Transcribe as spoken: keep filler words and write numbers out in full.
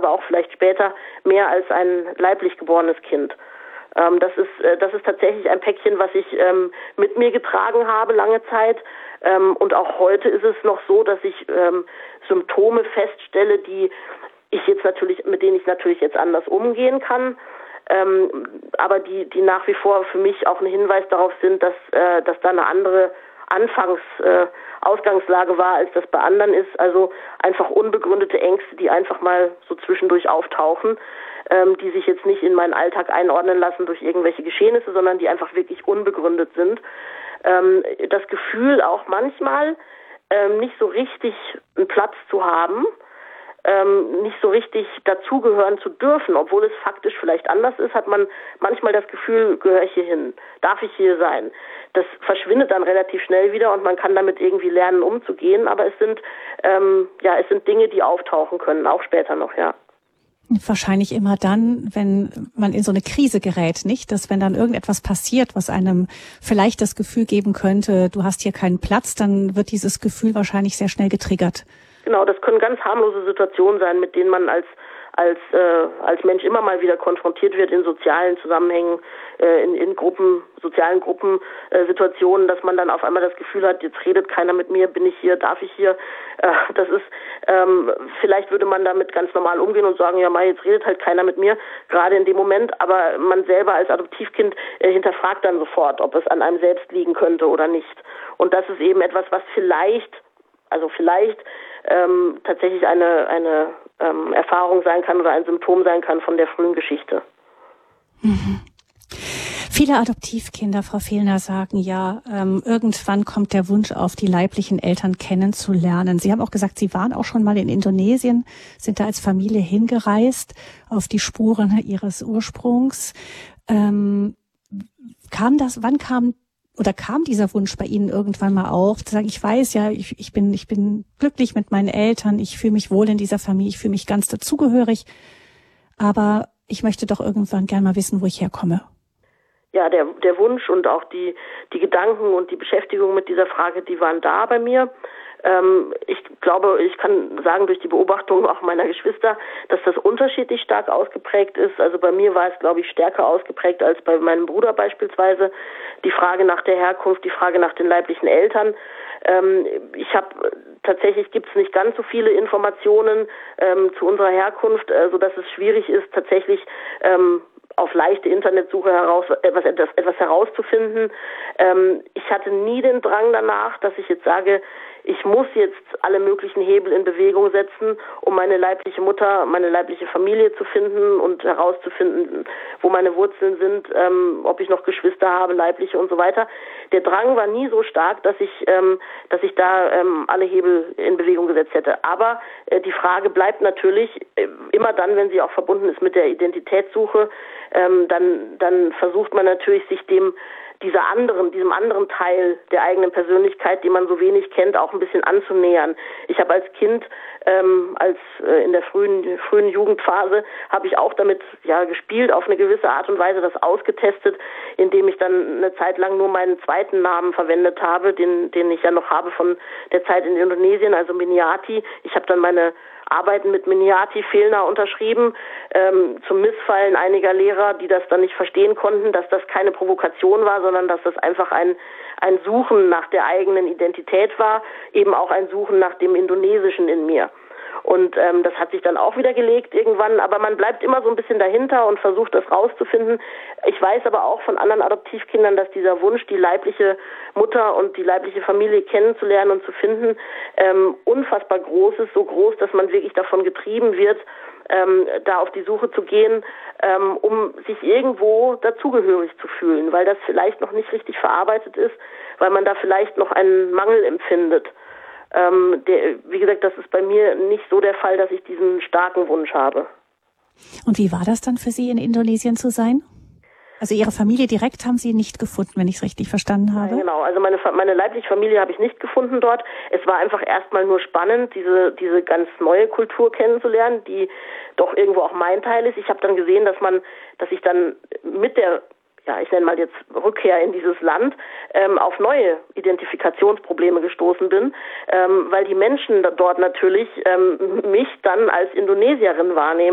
aber auch vielleicht später mehr als ein leiblich geborenes Kind. Ähm, das ist, äh, das ist tatsächlich ein Päckchen, was ich ähm, mit mir getragen habe lange Zeit. Ähm, und auch heute ist es noch so, dass ich ähm, Symptome feststelle, die ich jetzt natürlich, mit denen ich natürlich jetzt anders umgehen kann. Ähm, aber die, die nach wie vor für mich auch ein Hinweis darauf sind, dass, äh, dass da eine andere Anfangs, äh, Ausgangslage war, als das bei anderen ist. Also einfach unbegründete Ängste, die einfach mal so zwischendurch auftauchen, ähm, die sich jetzt nicht in meinen Alltag einordnen lassen durch irgendwelche Geschehnisse, sondern die einfach wirklich unbegründet sind. Ähm, das Gefühl auch manchmal ähm, nicht so richtig einen Platz zu haben, ähm, nicht so richtig dazugehören zu dürfen, obwohl es faktisch vielleicht anders ist, hat man manchmal das Gefühl, gehöre ich hier hin, darf ich hier sein. Das verschwindet dann relativ schnell wieder und man kann damit irgendwie lernen, umzugehen, aber es sind, ähm, ja, es sind Dinge, die auftauchen können, auch später noch, ja. Wahrscheinlich immer dann, wenn man in so eine Krise gerät, nicht? Dass wenn dann irgendetwas passiert, was einem vielleicht das Gefühl geben könnte, du hast hier keinen Platz, dann wird dieses Gefühl wahrscheinlich sehr schnell getriggert. Genau, das können ganz harmlose Situationen sein, mit denen man als als äh, als Mensch immer mal wieder konfrontiert wird in sozialen Zusammenhängen, äh, in, in Gruppen, sozialen Gruppensituationen, äh, dass man dann auf einmal das Gefühl hat, jetzt redet keiner mit mir, bin ich hier, darf ich hier? Äh, das ist ähm, vielleicht würde man damit ganz normal umgehen und sagen, ja, mal jetzt redet halt keiner mit mir, gerade in dem Moment, aber man selber als Adoptivkind äh, hinterfragt dann sofort, ob es an einem selbst liegen könnte oder nicht. Und das ist eben etwas, was vielleicht, also vielleicht ähm, tatsächlich eine eine ähm, Erfahrung sein kann oder ein Symptom sein kann von der frühen Geschichte. Mhm. Viele Adoptivkinder, Frau Fehlner, sagen ja, ähm, irgendwann kommt der Wunsch auf, die leiblichen Eltern kennenzulernen. Sie haben auch gesagt, Sie waren auch schon mal in Indonesien, sind da als Familie hingereist auf die Spuren Ihres Ursprungs. Ähm, kam das, wann kam Oder kam dieser Wunsch bei Ihnen irgendwann mal auf, zu sagen, ich weiß ja, ich, ich bin, ich bin glücklich mit meinen Eltern, ich fühle mich wohl in dieser Familie, ich fühle mich ganz dazugehörig, aber ich möchte doch irgendwann gerne mal wissen, wo ich herkomme. Ja, der, der Wunsch und auch die, die Gedanken und die Beschäftigung mit dieser Frage, die waren da bei mir. Ähm, ich glaube, ich kann sagen, durch die Beobachtung auch meiner Geschwister, dass das unterschiedlich stark ausgeprägt ist. Also bei mir war es, glaube ich, stärker ausgeprägt als bei meinem Bruder beispielsweise. Die Frage nach der Herkunft, die Frage nach den leiblichen Eltern. Ähm, ich habe tatsächlich gibt es nicht ganz so viele Informationen ähm, zu unserer Herkunft, äh, sodass es schwierig ist, tatsächlich ähm, auf leichte Internetsuche heraus etwas, etwas, etwas herauszufinden. Ähm, ich hatte nie den Drang danach, dass ich jetzt sage, ich muss jetzt alle möglichen Hebel in Bewegung setzen, um meine leibliche Mutter, meine leibliche Familie zu finden und herauszufinden, wo meine Wurzeln sind, ähm, ob ich noch Geschwister habe, leibliche und so weiter. Der Drang war nie so stark, dass ich, ähm, dass ich da ähm, alle Hebel in Bewegung gesetzt hätte. Aber äh, die Frage bleibt natürlich äh, immer dann, wenn sie auch verbunden ist mit der Identitätssuche, ähm, dann, dann versucht man natürlich, sich dem dieser anderen, diesem anderen Teil der eigenen Persönlichkeit, den man so wenig kennt, auch ein bisschen anzunähern. Ich habe als Kind, ähm, als äh, in der frühen frühen Jugendphase, habe ich auch damit ja gespielt, auf eine gewisse Art und Weise das ausgetestet, indem ich dann eine Zeit lang nur meinen zweiten Namen verwendet habe, den den ich ja noch habe von der Zeit in Indonesien, also Miniati. Ich habe dann meine Arbeiten mit Miniati Fehlner unterschrieben, ähm, zum Missfallen einiger Lehrer, die das dann nicht verstehen konnten, dass das keine Provokation war, sondern dass das einfach ein ein Suchen nach der eigenen Identität war, eben auch ein Suchen nach dem Indonesischen in mir. Und ähm, das hat sich dann auch wieder gelegt irgendwann, aber man bleibt immer so ein bisschen dahinter und versucht, das rauszufinden. Ich weiß aber auch von anderen Adoptivkindern, dass dieser Wunsch, die leibliche Mutter und die leibliche Familie kennenzulernen und zu finden, ähm, unfassbar groß ist, so groß, dass man wirklich davon getrieben wird, ähm, da auf die Suche zu gehen, ähm, um sich irgendwo dazugehörig zu fühlen, weil das vielleicht noch nicht richtig verarbeitet ist, weil man da vielleicht noch einen Mangel empfindet. Ähm, der, wie gesagt, das ist bei mir nicht so der Fall, dass ich diesen starken Wunsch habe. Und wie war das dann für Sie, in Indonesien zu sein? Also Ihre Familie direkt haben Sie nicht gefunden, wenn ich es richtig verstanden habe? Ja, genau, also meine, meine leibliche Familie habe ich nicht gefunden dort. Es war einfach erstmal nur spannend, diese, diese ganz neue Kultur kennenzulernen, die doch irgendwo auch mein Teil ist. Ich habe dann gesehen, dass man, dass ich dann mit der ja, ich nenne mal jetzt Rückkehr in dieses Land, ähm, auf neue Identifikationsprobleme gestoßen bin, ähm, weil die Menschen dort natürlich ähm, mich dann als Indonesierin wahrnehmen.